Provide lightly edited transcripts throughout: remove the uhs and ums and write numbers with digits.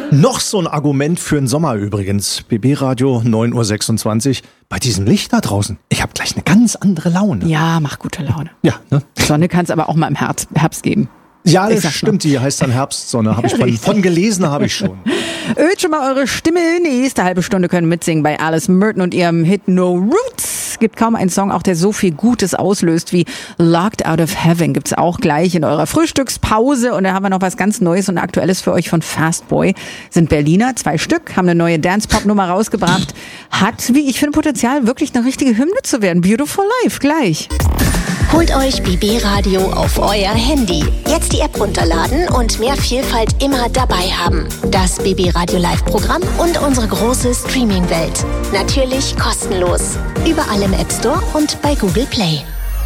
Noch so ein Argument für den Sommer übrigens. BB Radio 9.26 Uhr. Bei diesem Licht da draußen, ich habe gleich eine ganz andere Laune. Ja, mach gute Laune. Ja, ne? Sonne kann es aber auch mal im Herbst geben. Ja, das stimmt, die heißt dann Herbstsonne. Habe ich von gelesen, habe ich schon. Ölt schon mal eure Stimme. Nächste halbe Stunde können mitsingen bei Alice Merton und ihrem Hit No Roots. Gibt kaum einen Song, auch der so viel Gutes auslöst wie Locked Out of Heaven. Gibt's auch gleich in eurer Frühstückspause. Und da haben wir noch was ganz Neues und Aktuelles für euch von Fastboy. Sind Berliner, 2 Stück, haben eine neue Dance-Pop-Nummer rausgebracht. Hat, wie ich finde, Potenzial, wirklich eine richtige Hymne zu werden. Beautiful Life, gleich. Holt euch BB Radio auf euer Handy. Jetzt die App runterladen und mehr Vielfalt immer dabei haben. Das BB Radio Live Programm und unsere große Streaming-Welt. Natürlich kostenlos. Überall im App Store und bei Google Play.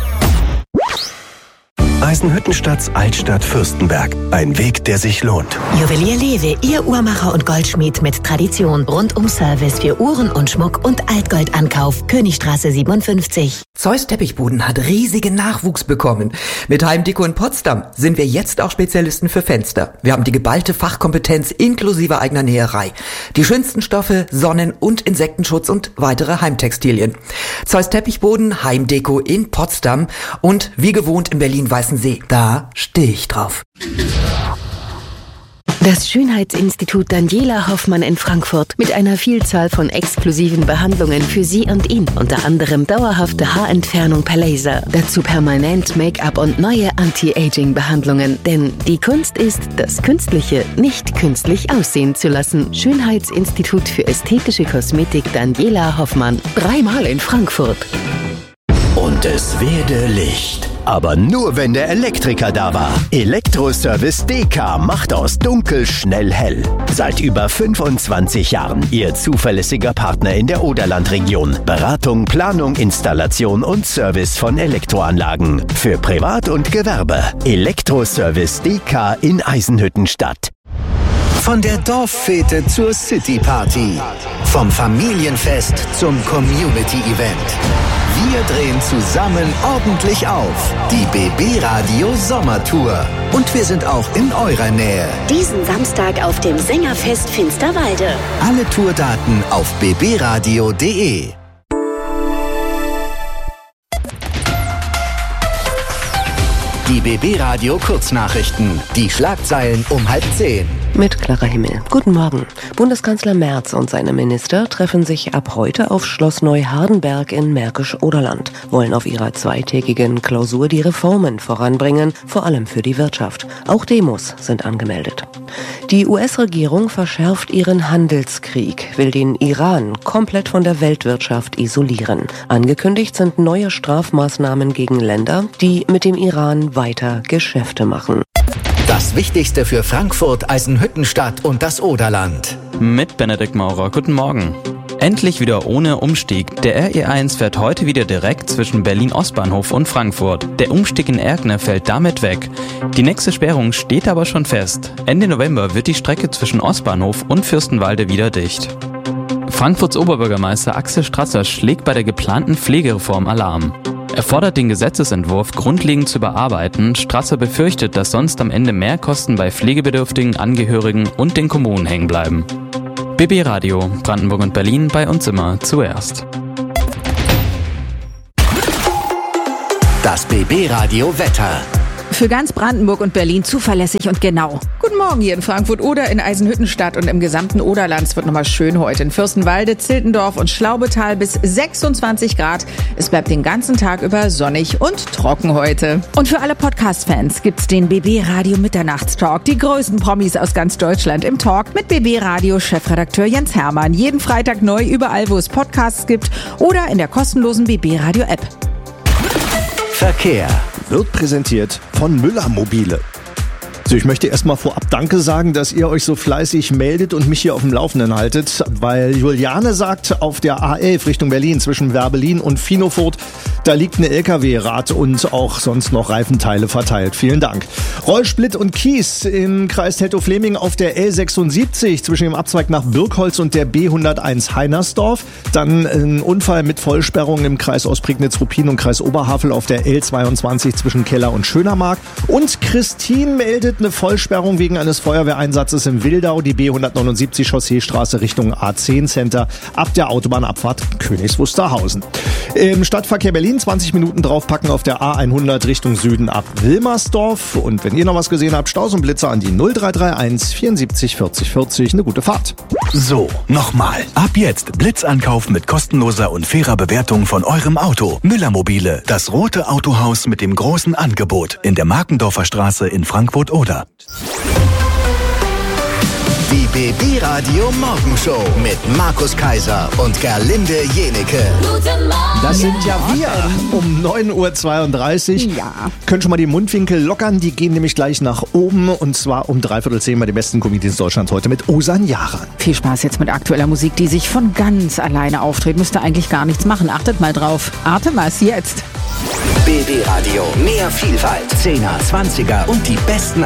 Eisenhüttenstadts Altstadt Fürstenberg. Ein Weg, der sich lohnt. Juwelier Lewe, Ihr Uhrmacher und Goldschmied mit Tradition. Rundum Service für Uhren und Schmuck und Altgoldankauf. Königstraße 57. Zeus Teppichboden hat riesigen Nachwuchs bekommen. Mit Heimdeko in Potsdam sind wir jetzt auch Spezialisten für Fenster. Wir haben die geballte Fachkompetenz inklusive eigener Näherei. Die schönsten Stoffe, Sonnen- und Insektenschutz und weitere Heimtextilien. Zeus Teppichboden, Heimdeko in Potsdam und wie gewohnt in Berlin-Weißensee. Da stehe ich drauf. Das Schönheitsinstitut Daniela Hoffmann in Frankfurt mit einer Vielzahl von exklusiven Behandlungen für Sie und ihn. Unter anderem dauerhafte Haarentfernung per Laser, dazu permanent Make-up und neue Anti-Aging-Behandlungen. Denn die Kunst ist, das Künstliche nicht künstlich aussehen zu lassen. Schönheitsinstitut für ästhetische Kosmetik Daniela Hoffmann. 3-mal in Frankfurt. Und es werde Licht. Aber nur, wenn der Elektriker da war. Elektroservice DK macht aus dunkel schnell hell. Seit über 25 Jahren Ihr zuverlässiger Partner in der Oderlandregion. Beratung, Planung, Installation und Service von Elektroanlagen. Für Privat und Gewerbe. Elektroservice DK in Eisenhüttenstadt. Von der Dorffete zur Cityparty. Vom Familienfest zum Community-Event. Wir drehen zusammen ordentlich auf. Die BB Radio Sommertour. Und wir sind auch in eurer Nähe. Diesen Samstag auf dem Sängerfest Finsterwalde. Alle Tourdaten auf bbradio.de. Die BB Radio Kurznachrichten. Die Schlagzeilen um 9:30. Mit Clara Himmel. Guten Morgen. Bundeskanzler Merz und seine Minister treffen sich ab heute auf Schloss Neuhardenberg in Märkisch-Oderland, wollen auf ihrer 2-tägigen Klausur die Reformen voranbringen, vor allem für die Wirtschaft. Auch Demos sind angemeldet. Die US-Regierung verschärft ihren Handelskrieg, will den Iran komplett von der Weltwirtschaft isolieren. Angekündigt sind neue Strafmaßnahmen gegen Länder, die mit dem Iran weiter Geschäfte machen. Das Wichtigste für Frankfurt, Eisenhüttenstadt und das Oderland. Mit Benedikt Maurer. Guten Morgen. Endlich wieder ohne Umstieg. Der RE1 fährt heute wieder direkt zwischen Berlin-Ostbahnhof und Frankfurt. Der Umstieg in Erkner fällt damit weg. Die nächste Sperrung steht aber schon fest. Ende November wird die Strecke zwischen Ostbahnhof und Fürstenwalde wieder dicht. Frankfurts Oberbürgermeister Axel Strasser schlägt bei der geplanten Pflegereform Alarm. Er fordert den Gesetzesentwurf grundlegend zu überarbeiten. Strasser befürchtet, dass sonst am Ende mehr Kosten bei pflegebedürftigen Angehörigen und den Kommunen hängen bleiben. BB Radio, Brandenburg und Berlin, bei uns immer zuerst. Das BB Radio Wetter. Für ganz Brandenburg und Berlin zuverlässig und genau. Guten Morgen hier in Frankfurt oder in Eisenhüttenstadt und im gesamten Oderland. Es wird nochmal schön heute. In Fürstenwalde, Ziltendorf und Schlaubetal bis 26 Grad. Es bleibt den ganzen Tag über sonnig und trocken heute. Und für alle Podcast-Fans gibt's den BB Radio Mitternachtstalk. Die größten Promis aus ganz Deutschland im Talk mit BB Radio Chefredakteur Jens Hermann. Jeden Freitag neu überall, wo es Podcasts gibt oder in der kostenlosen BB Radio App. Verkehr wird präsentiert von Müller Mobile. So, ich möchte erstmal vorab Danke sagen, dass ihr euch so fleißig meldet und mich hier auf dem Laufenden haltet, weil Juliane sagt, auf der A11 Richtung Berlin zwischen Werbelin und Finofurt, da liegt ein LKW-Rad und auch sonst noch Reifenteile verteilt. Vielen Dank. Rollsplit und Kies im Kreis Teltow-Fleming auf der L76 zwischen dem Abzweig nach Birkholz und der B101 Heinersdorf. Dann ein Unfall mit Vollsperrung im Kreis Ostprignitz-Ruppin und Kreis Oberhavel auf der L22 zwischen Keller und Schönermark. Und Christine meldet eine Vollsperrung wegen eines Feuerwehreinsatzes in Wildau, die B179 Chausseestraße Richtung A10 Center ab der Autobahnabfahrt Königs Wusterhausen. Im Stadtverkehr Berlin 20 Minuten draufpacken auf der A100 Richtung Süden ab Wilmersdorf. Und wenn ihr noch was gesehen habt, Staus und Blitzer an die 0331 74 40 40. Eine gute Fahrt. So, nochmal. Ab jetzt Blitzankauf mit kostenloser und fairer Bewertung von eurem Auto. Müller Mobile, das rote Autohaus mit dem großen Angebot in der Markendorfer Straße in Frankfurt-Oder. Die BB Radio Morgenshow mit Markus Kaiser und Gerlinde Jenecke. Das sind ja wir um 9.32 Uhr. Ja. Können schon mal die Mundwinkel lockern, die gehen nämlich gleich nach oben und zwar um 9:45 bei den besten Comedians Deutschlands heute mit Osan Yaran. Viel Spaß jetzt mit aktueller Musik, die sich von ganz alleine auftritt. Müsst ihr eigentlich gar nichts machen. Achtet mal drauf. Artemas jetzt. BB Radio, mehr Vielfalt, 10er, 20er und die besten